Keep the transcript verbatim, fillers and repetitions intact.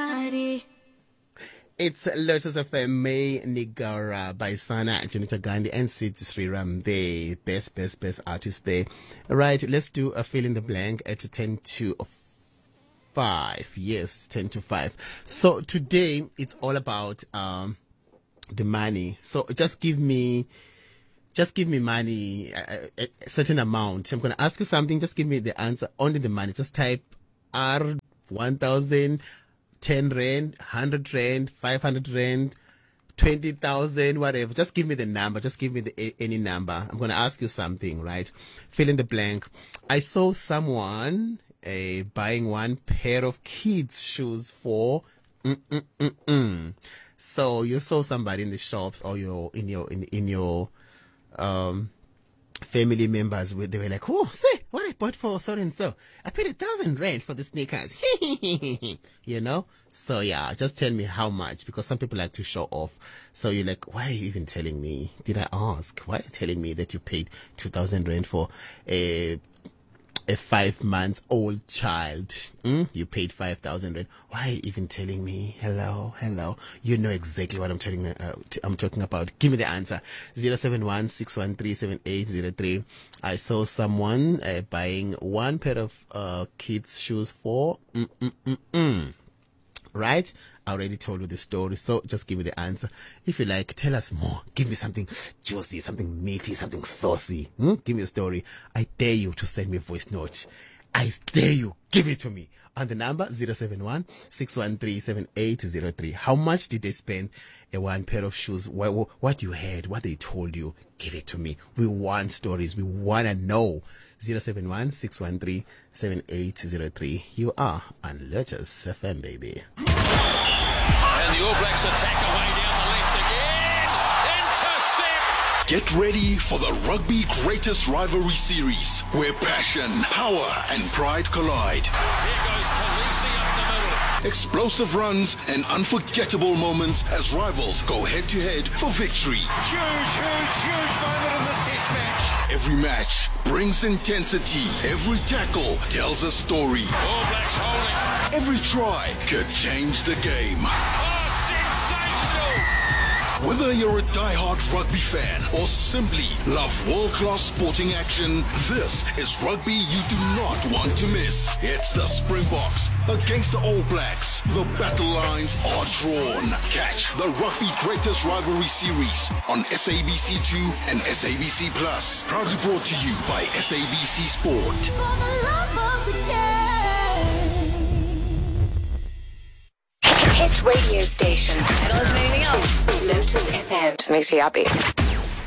It's Lotus F M, May Nigara by Sana, Janita Gandhi, and Sid Sriram, the best, best, best artist there. Right, let's do a fill in the blank at ten to five. Yes, ten to five. So today, it's all about um the money. So just give me, just give me money, a, a, a certain amount. I'm going to ask you something, just give me the answer, only the money. Just type R one thousand, ten rand, one hundred rand, five hundred rand, twenty thousand, whatever. Just give me the number. Just give me the any number. I'm going to ask you something, right? Fill in the blank. I saw someone uh, buying one pair of kids' shoes for mm, mm, mm, mm. So you saw somebody in the shops or your in your in in your um family members where they were like, oh, say what I bought for so and so. I paid a thousand rand for the sneakers. You know? So yeah, just tell me how much, because some people like to show off. So you're like, why are you even telling me? Did I ask? Why are you telling me that you paid two thousand rand for a a five months old child? Mm? You paid five thousand rand. Why are you even telling me? Hello, hello. You know exactly what I'm telling. Uh, t- I'm talking about. Give me the answer. Zero seven one six one three seven eight zero three. I saw someone uh, buying one pair of uh, kids' shoes for. Mm, mm, mm, mm. Right? I already told you the story, so just give me the answer. If you like, tell us more. Give me something juicy, something meaty, something saucy. Hmm? Give me a story. I dare you to send me a voice note. I dare you. Give it to me. On the number zero seven one six one three seven eight zero three. How much did they spend a one pair of shoes? What, what you heard, what they told you. Give it to me. We want stories. We want to know. zero seven one six one three seven eight zero three. You are on Lotus F M, baby. And the All Blacks attack away down the left again. Intercept! Get ready for the Rugby Greatest Rivalry Series, where passion, power, and pride collide. Here goes Khaleesi up the middle. Explosive runs and unforgettable moments as rivals go head-to-head for victory. Huge, huge, huge moment in this test match. Every match brings intensity. Every tackle tells a story. All Blacks holding. Every try could change the game. Oh, sensational! Whether you're a die-hard rugby fan or simply love world-class sporting action, this is rugby you do not want to miss. It's the Springboks against the All Blacks. The battle lines are drawn. Catch the Rugby Greatest Rivalry Series on S A B C two and S A B C Plus. Proudly brought to you by S A B C Sport. For the love of the game. Hit radio station. I don't listen to anything else. Lotus F M. Just makes you happy.